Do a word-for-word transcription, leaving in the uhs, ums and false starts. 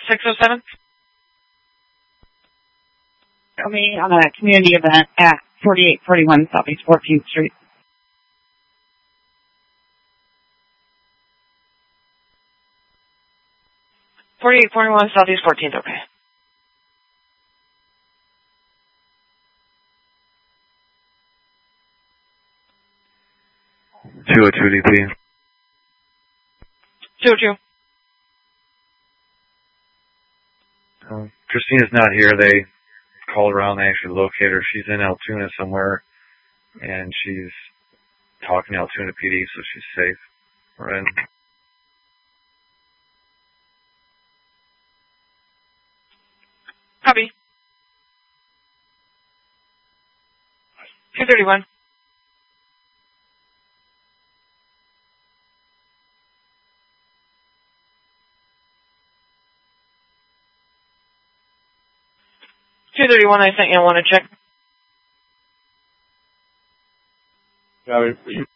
six oh seven. Show me on a community event at forty-eight forty-one Southeast fourteenth Street. forty-eight forty-one Southeast fourteenth, okay. two oh two D P. two oh two. Um, Christina's not here. They called around. They actually located her. She's in Altoona somewhere, and she's talking to Altoona P D, so she's safe. We're in. Copy. two thirty-one. two thirty-one, I sent you. I want to check. Copy.